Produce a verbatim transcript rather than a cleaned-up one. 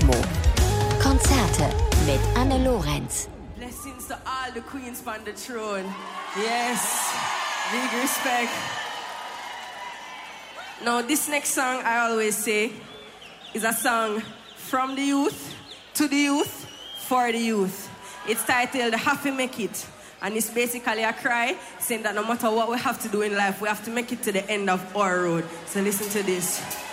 more. Konzerte mit Anne Lorenz. Blessings to all the queens on the throne. Yes, big respect. Now, this next song, I always say, is a song from the youth, to the youth, for the youth. It's titled Happy Make It. And it's basically a cry saying that no matter what we have to do in life, we have to make it to the end of our road. So listen to this.